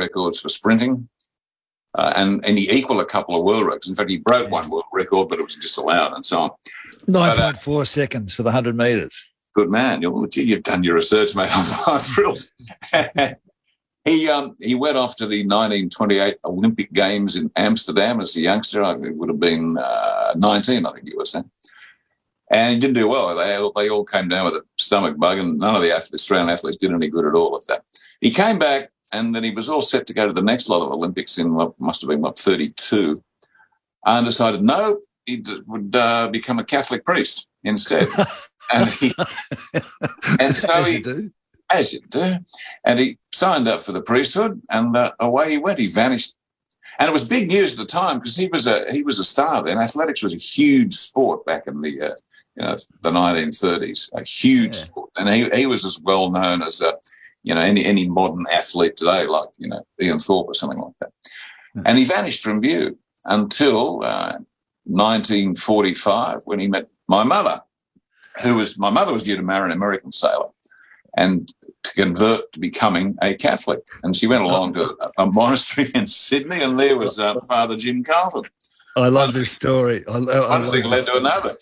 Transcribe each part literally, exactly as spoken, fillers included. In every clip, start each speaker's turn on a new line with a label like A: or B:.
A: records for sprinting, uh, and, and he equalled a couple of world records. In fact, he broke one world record, but it was disallowed and so on.
B: nine point four uh, seconds for the one hundred metres.
A: Good man. Oh, gee, you've done your research, mate. I'm, I'm thrilled. he um, he went off to the nineteen twenty-eight Olympic Games in Amsterdam as a youngster. I think it would have been uh, nineteen, I think he was then. And he didn't do well. They, they all came down with a stomach bug, and none of the athletes, Australian athletes did any good at all at that. He came back, and then he was all set to go to the next lot of Olympics in what must have been, what, thirty-two, and decided, no, he would uh, become a Catholic priest instead. And he, and so
B: as
A: he,
B: you do.
A: As you do. And he signed up for the priesthood, and uh, away he went. He vanished. And it was big news at the time because he was a he was a star then. Athletics was a huge sport back in the uh, you know the nineteen thirties, a huge yeah. sport, and he he was as well known as uh, you know any any modern athlete today, like you know Ian Thorpe or something like that. Mm-hmm. And he vanished from view until uh, nineteen forty-five when he met my mother. Who was my mother was due to marry an American sailor and to convert to becoming a Catholic. And she went along to a, a monastery in Sydney, and there was uh, Father Jim Carlton.
B: I love this story. I, I
A: One thing led to another.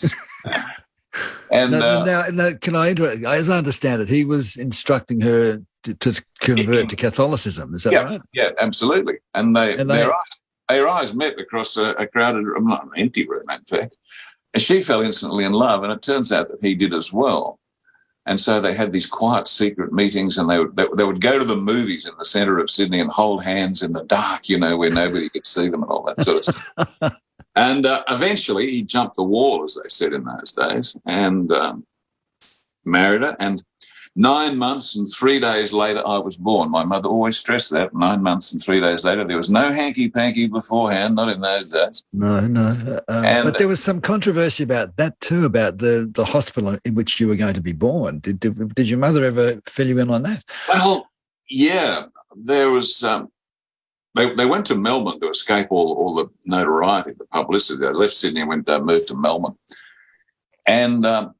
A: and
B: now,
A: uh,
B: now, now, can I interrupt? As I understand it, he was instructing her to, to convert it, to Catholicism. Is that
A: yeah,
B: right?
A: Yeah, absolutely. And they,
B: and they
A: their, eyes, their eyes met across a, a crowded room, not an empty room, in fact. And she fell instantly in love, and it turns out that he did as well. And so they had these quiet, secret meetings, and they would they, they would go to the movies in the centre of Sydney and hold hands in the dark, you know, where nobody could see them and all that sort of stuff. And uh, eventually he jumped the wall, as they said in those days, and um, married her. And nine months and three days later, I was born. My mother always stressed that. Nine months and three days later, there was no hanky-panky beforehand, not in those days.
B: No, no. Um, and, but there was some controversy about that too, about the, the hospital in which you were going to be born. Did, did, did your mother ever fill you in on that?
A: Well, yeah. There was... Um, they, they went to Melbourne to escape all, all the notoriety, the publicity. They left Sydney and went uh, moved to Melbourne. And... Um,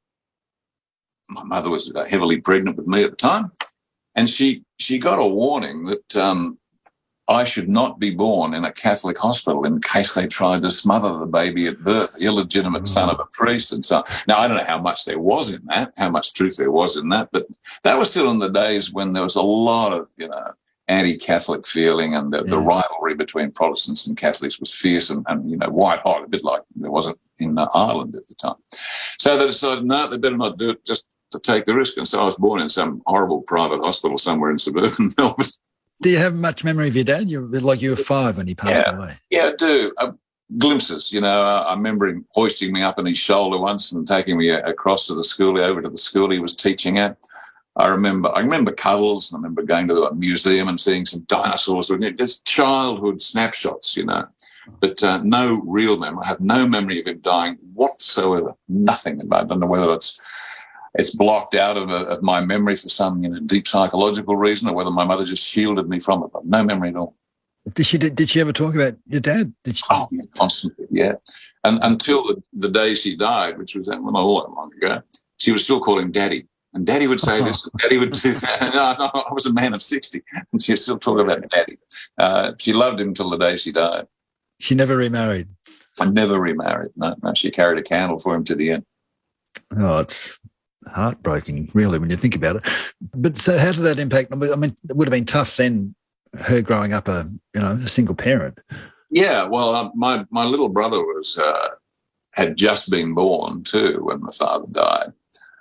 A: my mother was heavily pregnant with me at the time, and she she got a warning that um, I should not be born in a Catholic hospital in case they tried to smother the baby at birth, illegitimate mm. son of a priest and so on. Now, I don't know how much there was in that, how much truth there was in that, but that was still in the days when there was a lot of, you know, anti-Catholic feeling, and the, yeah. the rivalry between Protestants and Catholics was fierce and, and you know, white-hot, a bit like there wasn't in uh, Ireland at the time. So they decided, no, they better not do it, just to take the risk. And so I was born in some horrible private hospital somewhere in suburban Melbourne.
B: Do you have much memory of your dad? You were like you were five when he passed
A: yeah.
B: away.
A: Yeah, I do. Uh, glimpses, you know. Uh, I remember him hoisting me up on his shoulder once and taking me across to the school, over to the school he was teaching at. I remember I remember cuddles, and I remember going to a museum and seeing some dinosaurs. Just childhood snapshots, you know. But uh, no real memory. I have no memory of him dying whatsoever. Nothing. I don't know whether it's It's blocked out of, a, of my memory for some you know, deep psychological reason, or whether my mother just shielded me from it. But no memory at all.
B: Did she? Did, did she ever talk about your dad? Did she?
A: Oh, yeah, constantly, yeah. And until the, the day she died, which was well, not all that long ago, she would still call him Daddy. And Daddy would say this, and Daddy would do that. No, no, I was a man of sixty, and she still talk about Daddy. Uh, she loved him till the day she died.
B: She never remarried.
A: I never remarried. No, no. She carried a candle for him to the end.
B: Oh, it's heartbreaking, really, when you think about it. But so how did that impact? I mean, it would have been tough then, her growing up a, you know, a single parent.
A: Yeah, well, uh, my, my little brother was uh, had just been born too when my father died.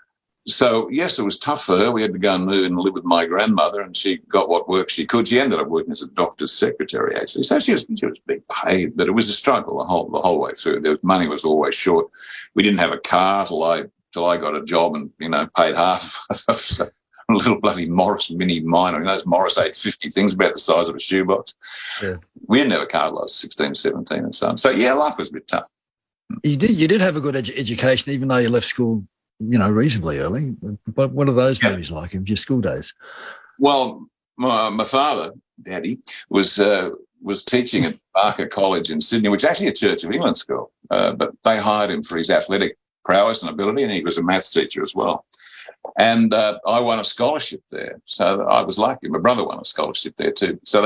A: So, yes, it was tough for her. We had to go and move and live with my grandmother, and she got what work she could. She ended up working as a doctor's secretary, actually. So she was, she was being paid, but it was a struggle the whole the whole way through. The money was always short. We didn't have a car till I till I got a job and, you know, paid half of a little bloody Morris Mini Minor. You know, those Morris eight fifty things about the size of a shoebox. Yeah. We didn't have a car till I was sixteen, seventeen and so on. So, yeah, life was a bit tough.
B: You did, you did have a good edu- education, even though you left school, you know, reasonably early. But what are those yeah. memories like of your school days?
A: Well, my, my father, Daddy, was uh, was teaching at Barker College in Sydney, which is actually a Church of England school. Uh, but they hired him for his athletic prowess and ability, and he was a maths teacher as well. And uh, I won a scholarship there. So I was lucky. My brother won a scholarship there too. So